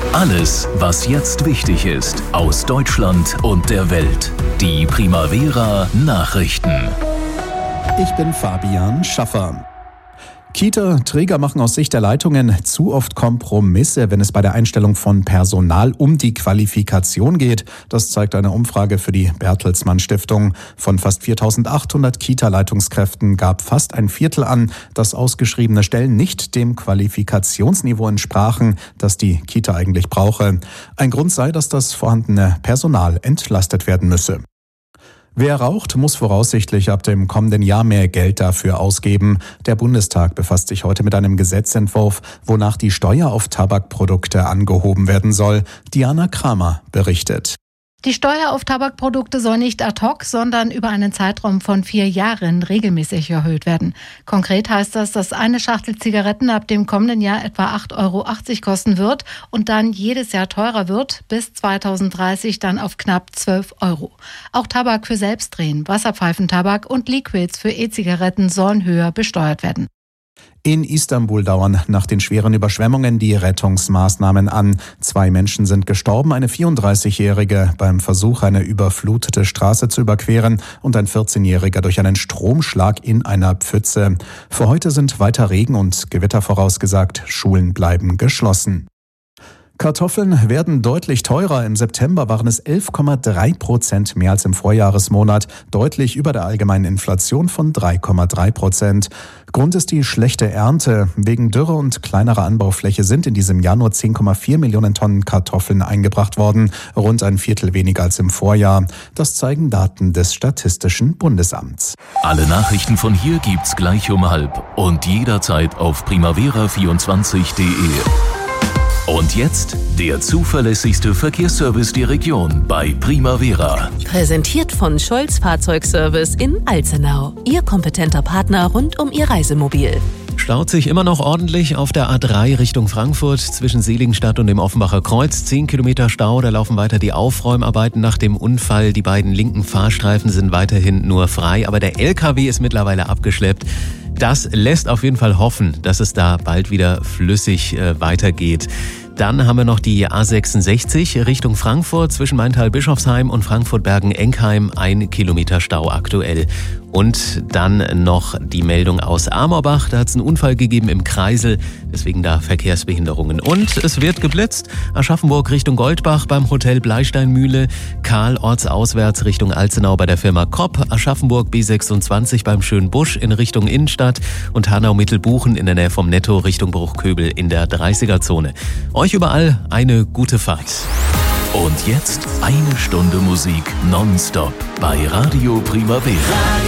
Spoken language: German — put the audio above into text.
Alles, was jetzt wichtig ist, aus Deutschland und der Welt. Die Primavera Nachrichten. Ich bin Fabian Schaffer. Kita-Träger machen aus Sicht der Leitungen zu oft Kompromisse, wenn es bei der Einstellung von Personal um die Qualifikation geht. Das zeigt eine Umfrage für die Bertelsmann Stiftung. Von fast 4.800 Kita-Leitungskräften gab fast ein Viertel an, dass ausgeschriebene Stellen nicht dem Qualifikationsniveau entsprachen, das die Kita eigentlich brauche. Ein Grund sei, dass das vorhandene Personal entlastet werden müsse. Wer raucht, muss voraussichtlich ab dem kommenden Jahr mehr Geld dafür ausgeben. Der Bundestag befasst sich heute mit einem Gesetzentwurf, wonach die Steuer auf Tabakprodukte angehoben werden soll. Diana Kramer berichtet. Die Steuer auf Tabakprodukte soll nicht ad hoc, sondern über einen Zeitraum von 4 Jahren regelmäßig erhöht werden. Konkret heißt das, dass eine Schachtel Zigaretten ab dem kommenden Jahr etwa 8,80 € kosten wird und dann jedes Jahr teurer wird, bis 2030 dann auf knapp 12 €. Auch Tabak für Selbstdrehen, Wasserpfeifentabak und Liquids für E-Zigaretten sollen höher besteuert werden. In Istanbul dauern nach den schweren Überschwemmungen die Rettungsmaßnahmen an. 2 Menschen sind gestorben, eine 34-Jährige beim Versuch, eine überflutete Straße zu überqueren und ein 14-Jähriger durch einen Stromschlag in einer Pfütze. Für heute sind weiter Regen und Gewitter vorausgesagt. Schulen bleiben geschlossen. Kartoffeln werden deutlich teurer. Im September waren es 11,3% mehr als im Vorjahresmonat, deutlich über der allgemeinen Inflation von 3,3%. Grund ist die schlechte Ernte. Wegen Dürre und kleinerer Anbaufläche sind in diesem Jahr nur 10,4 Millionen Tonnen Kartoffeln eingebracht worden, rund ein Viertel weniger als im Vorjahr. Das zeigen Daten des Statistischen Bundesamts. Alle Nachrichten von hier gibt's gleich um 12:30 und jederzeit auf primavera24.de. Und jetzt der zuverlässigste Verkehrsservice der Region bei Primavera. Präsentiert von Scholz Fahrzeugservice in Alzenau. Ihr kompetenter Partner rund um Ihr Reisemobil. Staut sich immer noch ordentlich auf der A3 Richtung Frankfurt zwischen Seligenstadt und dem Offenbacher Kreuz. 10 Kilometer Stau, da laufen weiter die Aufräumarbeiten nach dem Unfall. Die beiden linken Fahrstreifen sind weiterhin nur frei, aber der LKW ist mittlerweile abgeschleppt. Das lässt auf jeden Fall hoffen, dass es da bald wieder flüssig weitergeht. Dann haben wir noch die A66 Richtung Frankfurt zwischen Maintal-Bischofsheim und Frankfurt-Bergen-Enkheim. 1 Kilometer Stau aktuell. Und dann noch die Meldung aus Amorbach. Da hat es einen Unfall gegeben im Kreisel, deswegen da Verkehrsbehinderungen. Und es wird geblitzt. Aschaffenburg Richtung Goldbach beim Hotel Bleisteinmühle. Karl ortsauswärts Richtung Alzenau bei der Firma Kopp. Aschaffenburg B26 beim Schönbusch in Richtung Innenstadt. Und Hanau-Mittelbuchen in der Nähe vom Netto Richtung Bruchköbel in der 30er-Zone. Euch überall eine gute Fahrt. Und jetzt 1 Stunde Musik nonstop bei Radio Primavera.